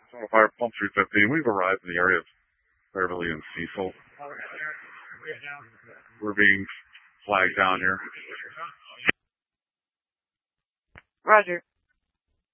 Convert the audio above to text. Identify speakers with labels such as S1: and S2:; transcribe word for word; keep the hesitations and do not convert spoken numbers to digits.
S1: Zone of Fire, Pump three fifty. We've arrived in the area of Beverly and Cecil. We're being flagged down here.
S2: Roger.